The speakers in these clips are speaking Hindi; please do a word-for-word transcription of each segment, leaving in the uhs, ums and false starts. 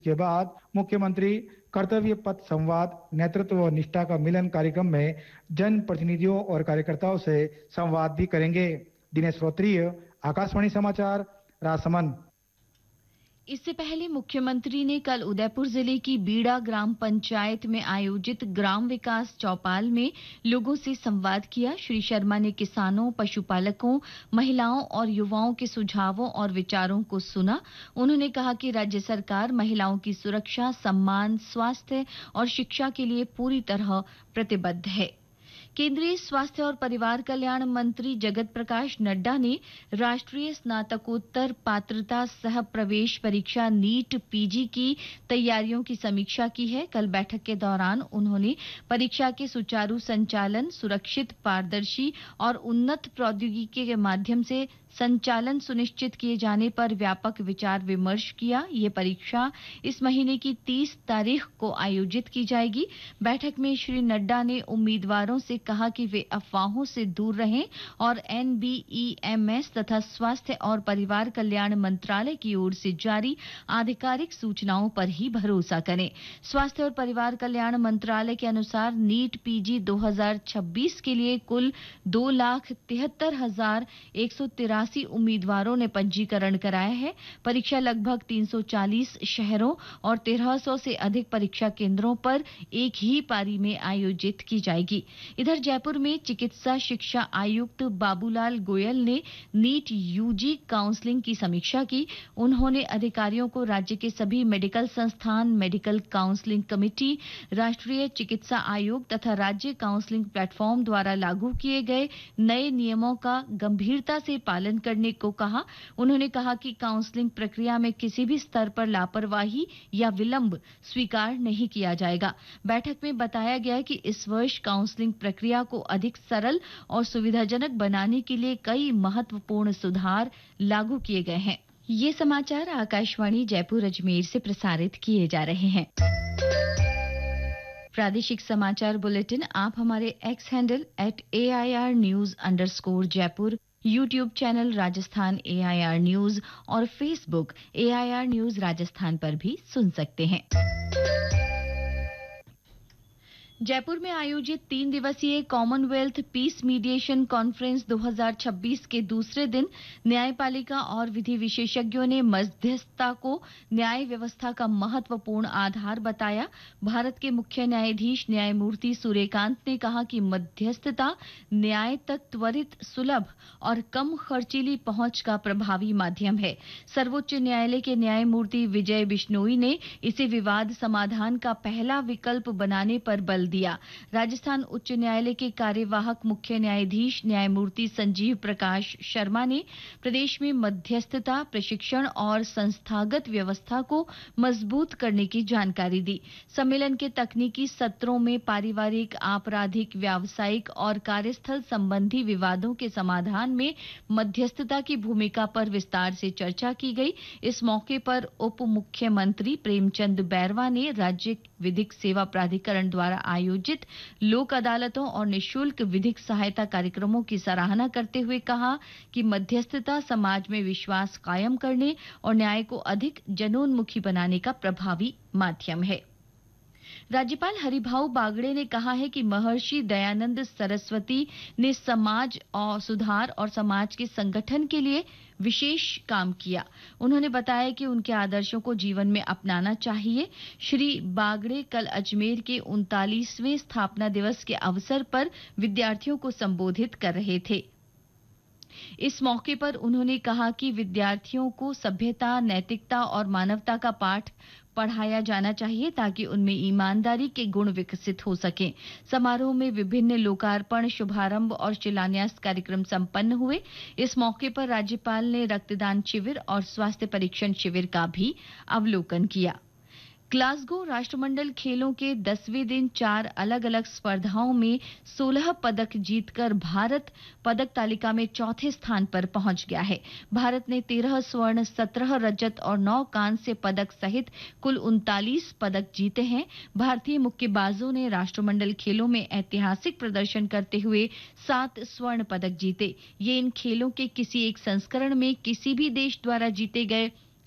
के बाद मुख्यमंत्री कर्तव्य पथ संवाद नेतृत्व व निष्ठा का मिलन कार्यक्रम में जन प्रतिनिधियों और कार्यकर्ताओं से संवाद भी करेंगे। दिनेश श्रोत्रिय, आकाशवाणी समाचार, राजसमंद। इससे पहले मुख्यमंत्री ने कल उदयपुर जिले की बीड़ा ग्राम पंचायत में आयोजित ग्राम विकास चौपाल में लोगों से संवाद किया। श्री शर्मा ने किसानों, पशुपालकों, महिलाओं और युवाओं के सुझावों और विचारों को सुना। उन्होंने कहा कि राज्य सरकार महिलाओं की सुरक्षा, सम्मान, स्वास्थ्य और शिक्षा के लिए पूरी तरह प्रतिबद्ध है। केंद्रीय स्वास्थ्य और परिवार कल्याण मंत्री जगत प्रकाश नड्डा ने राष्ट्रीय स्नातकोत्तर पात्रता सह प्रवेश परीक्षा नीट पीजी की तैयारियों की समीक्षा की है। कल बैठक के दौरान उन्होंने परीक्षा के सुचारू संचालन, सुरक्षित, पारदर्शी और उन्नत प्रौद्योगिकी के माध्यम से संचालन सुनिश्चित किए जाने पर व्यापक विचार विमर्श किया। ये परीक्षा इस महीने की तीस तारीख को आयोजित की जाएगी। बैठक में श्री नड्डा ने उम्मीदवारों से कहा कि वे अफवाहों से दूर रहें और एनबीईएमएस तथा स्वास्थ्य और परिवार कल्याण मंत्रालय की ओर से जारी आधिकारिक सूचनाओं पर ही भरोसा करें। स्वास्थ्य और परिवार कल्याण मंत्रालय के अनुसार नीट पीजी दो हज़ार छब्बीस के लिए कुल दो लाख तिहत्तर हजार एक सौ तिरासी उम्मीदवारों ने पंजीकरण कराया है। परीक्षा लगभग तीन सौ चालीस शहरों और तेरह सौ से अधिक परीक्षा केंद्रों पर एक ही पारी में आयोजित की जाएगी। इधर जयपुर में चिकित्सा शिक्षा आयुक्त बाबूलाल गोयल ने नीट यूजी काउंसलिंग की समीक्षा की। उन्होंने अधिकारियों को राज्य के सभी मेडिकल संस्थान, मेडिकल काउंसलिंग कमेटी, राष्ट्रीय चिकित्सा आयोग तथा राज्य काउंसलिंग प्लेटफॉर्म द्वारा लागू किए गए नए नियमों का गंभीरता से पालन करने को कहा। उन्होंने कहा कि काउंसलिंग प्रक्रिया में किसी भी स्तर पर लापरवाही या विलंब स्वीकार नहीं किया जाएगा। बैठक में बताया गया कि इस वर्ष काउंसलिंग प्रक्रिया को अधिक सरल और सुविधाजनक बनाने के लिए कई महत्वपूर्ण सुधार लागू किए गए हैं। ये समाचार आकाशवाणी जयपुर अजमेर से प्रसारित किए जा रहे हैं। प्रादेशिक समाचार बुलेटिन आप हमारे x handle at A I R news underscore Jaipur, YouTube channel Rajasthan A I R news और Facebook A I R news Rajasthan पर भी सुन सकते हैं। जयपुर में आयोजित तीन दिवसीय कॉमनवेल्थ पीस मीडिएशन कॉन्फ्रेंस दो हज़ार छब्बीस के दूसरे दिन न्यायपालिका और विधि विशेषज्ञों ने मध्यस्थता को न्याय व्यवस्था का महत्वपूर्ण आधार बताया। भारत के मुख्य न्यायाधीश न्यायमूर्ति सूर्यकांत ने कहा कि मध्यस्थता न्याय तक त्वरित, सुलभ और कम खर्चीली पहुंच का प्रभावी माध्यम है। सर्वोच्च न्यायालय के न्यायमूर्ति विजय बिश्नोई ने इसे विवाद समाधान का पहला विकल्प बनाने पर बल दिया। राजस्थान उच्च न्यायालय के कार्यवाहक मुख्य न्यायाधीश न्यायमूर्ति संजीव प्रकाश शर्मा ने प्रदेश में मध्यस्थता प्रशिक्षण और संस्थागत व्यवस्था को मजबूत करने की जानकारी दी। सम्मेलन के तकनीकी सत्रों में पारिवारिक, आपराधिक, व्यावसायिक और कार्यस्थल संबंधी विवादों के समाधान में मध्यस्थता की भूमिका पर विस्तार से चर्चा की गई। इस मौके पर उप मुख्यमंत्री प्रेमचंद बैरवा ने राज्य विधिक सेवा प्राधिकरण द्वारा आयोजित लोक अदालतों और निशुल्क विधिक सहायता कार्यक्रमों की सराहना करते हुए कहा कि मध्यस्थता समाज में विश्वास कायम करने और न्याय को अधिक जनोन्मुखी बनाने का प्रभावी माध्यम है। राज्यपाल हरिभाऊ बागड़े ने कहा है कि महर्षि दयानंद सरस्वती ने समाज और सुधार और समाज के संगठन के लिए विशेष काम किया। उन्होंने बताया कि उनके आदर्शों को जीवन में अपनाना चाहिए। श्री बागड़े कल अजमेर के उनतालीसवें स्थापना दिवस के अवसर पर विद्यार्थियों को संबोधित कर रहे थे। इस मौके पर उन्होंने कहा कि विद्यार्थियों को सभ्यता, नैतिकता और मानवता का पाठ पढ़ाया जाना चाहिए ताकि उनमें ईमानदारी के गुण विकसित हो सकें। समारोह में विभिन्न लोकार्पण, शुभारंभ और शिलान्यास कार्यक्रम संपन्न हुए। इस मौके पर राज्यपाल ने रक्तदान शिविर और स्वास्थ्य परीक्षण शिविर का भी अवलोकन किया। ग्लासगो राष्ट्रमंडल खेलों के दसवें दिन चार अलग अलग स्पर्धाओं में सोलह पदक जीतकर भारत पदक तालिका में चौथे स्थान पर पहुंच गया है। भारत ने तेरह स्वर्ण, सत्रह रजत और नौ कांस्य पदक सहित कुल उनतालीस पदक जीते हैं। भारतीय मुक्केबाजों ने राष्ट्रमंडल खेलों में ऐतिहासिक प्रदर्शन करते हुए सात स्वर्ण पदक जीते। ये इन खेलों के किसी एक संस्करण में किसी भी देश द्वारा जीते गए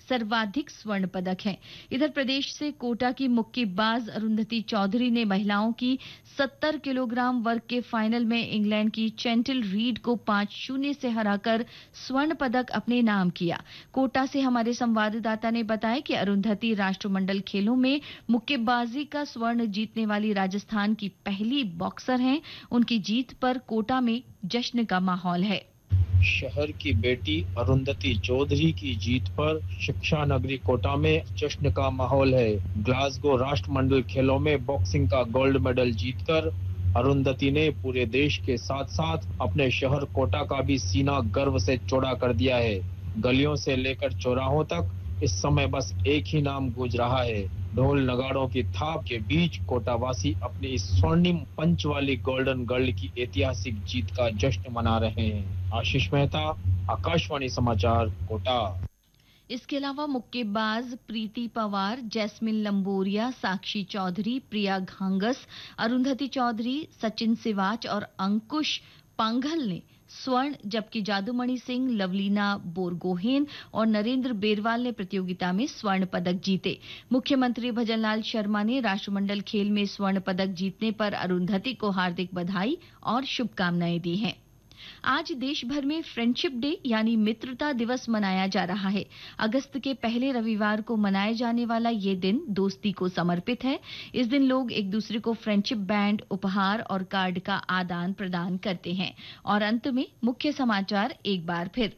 सर्वाधिक स्वर्ण पदक हैं। इधर प्रदेश से कोटा की मुक्केबाज अरुंधति चौधरी ने महिलाओं की सत्तर किलोग्राम वर्ग के फाइनल में इंग्लैंड की चैंटिल रीड को पांच शून्य से हराकर स्वर्ण पदक अपने नाम किया। कोटा से हमारे संवाददाता ने बताया कि अरुंधति राष्ट्रमंडल खेलों में मुक्केबाजी का स्वर्ण जीतने वाली राजस्थान की पहली बॉक्सर हैं। उनकी जीत पर कोटा में जश्न का माहौल है। शहर की बेटी अरुंधति चौधरी की जीत पर शिक्षा नगरी कोटा में जश्न का माहौल है। ग्लासगो राष्ट्रमंडल खेलों में बॉक्सिंग का गोल्ड मेडल जीतकर अरुंधति ने पूरे देश के साथ साथ अपने शहर कोटा का भी सीना गर्व से चौड़ा कर दिया है। गलियों से लेकर चौराहों तक इस समय बस एक ही नाम गूंज रहा है। ढोल नगाड़ों की थाप के बीच कोटावासी अपनी इस स्वर्णिम पंच वाली गोल्डन गर्ल की ऐतिहासिक जीत का जश्न मना रहे हैं। आशीष मेहता, आकाशवाणी समाचार, कोटा। इसके अलावा मुक्केबाज प्रीति पवार, जैस्मिन लंबोरिया, साक्षी चौधरी, प्रिया घांगस, अरुंधति चौधरी, सचिन सिवाच और अंकुश पांघल ने स्वर्ण, जबकि जादूमणि सिंह, लवलीना बोरगोहेन और नरेंद्र बेरवाल ने प्रतियोगिता में स्वर्ण पदक जीते। मुख्यमंत्री भजनलाल शर्मा ने राष्ट्रमंडल खेल में स्वर्ण पदक जीतने पर अरुंधति को हार्दिक बधाई और शुभकामनाएं दी हैं। आज देश भर में फ्रेंडशिप डे यानी मित्रता दिवस मनाया जा रहा है। अगस्त के पहले रविवार को मनाए जाने वाला ये दिन दोस्ती को समर्पित है। इस दिन लोग एक दूसरे को फ्रेंडशिप बैंड, उपहार और कार्ड का आदान प्रदान करते हैं। और अंत में मुख्य समाचार एक बार फिर।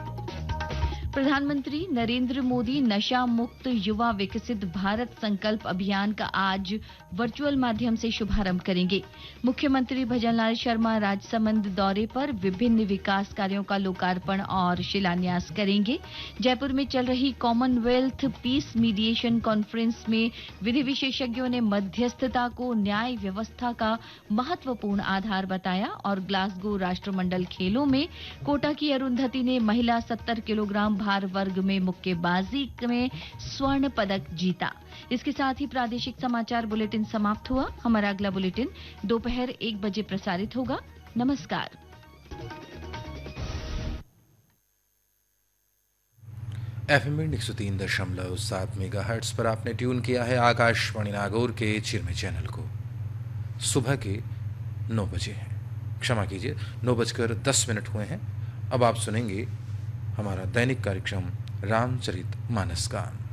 प्रधानमंत्री नरेंद्र मोदी नशा मुक्त युवा विकसित भारत संकल्प अभियान का आज वर्चुअल माध्यम से शुभारंभ करेंगे। मुख्यमंत्री भजनलाल शर्मा राजसमंद दौरे पर विभिन्न विकास कार्यों का लोकार्पण और शिलान्यास करेंगे। जयपुर में चल रही कॉमनवेल्थ पीस मीडिएशन कॉन्फ्रेंस में विधि विशेषज्ञों ने मध्यस्थता को न्याय व्यवस्था का महत्वपूर्ण आधार बताया। और ग्लासगो राष्ट्रमंडल खेलों में कोटा की अरुंधति ने महिला सत्तर किलोग्राम भार वर्ग में मुक्केबाजी में स्वर्ण पदक जीता। इसके साथ ही प्रादेशिक समाचार बुलेटिन समाप्त हुआ। हमारा अगला बुलेटिन दोपहर एक बजे प्रसारित होगा। नमस्कार। एफएम एक सौ तीन दशमलव सात मेगाहर्ट्ज पर आपने ट्यून किया है आकाशवाणी नागौर के चिरमे चैनल को। सुबह के नौ बजे हैं, क्षमा कीजिए नौ बजकर दस मिनट हुए हैं। अब आप सुनेंगे हमारा दैनिक कार्यक्रम रामचरित मानस गान।